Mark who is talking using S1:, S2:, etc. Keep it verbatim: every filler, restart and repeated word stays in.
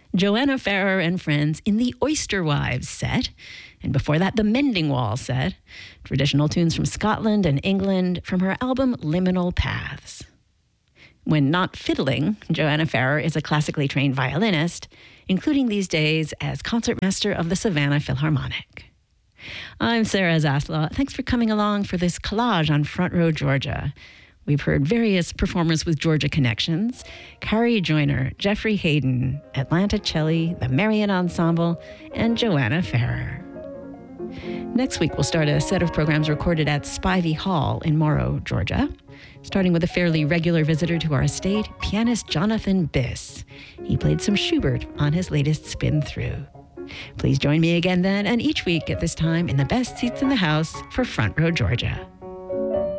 S1: Joanna Farrer and Friends in the Oyster Wives set, and before that, the Mending Wall set. Traditional tunes from Scotland and England from her album Liminal Paths. When not fiddling, Joanna Farrer is a classically trained violinist, including these days as concertmaster of the Savannah Philharmonic. I'm Sarah Zaslaw. Thanks for coming along for this collage on Front Row Georgia. We've heard various performers with Georgia connections: Carrie Joyner, Jeffrey Hayden, Atlanta Celli, the Marion Ensemble, and Joanna Farrer. Next week, we'll start a set of programs recorded at Spivey Hall in Morrow, Georgia, starting with a fairly regular visitor to our estate, pianist Jonathan Biss. He played some Schubert on his latest spin through. Please join me again then and each week at this time in the best seats in the house for Front Row Georgia.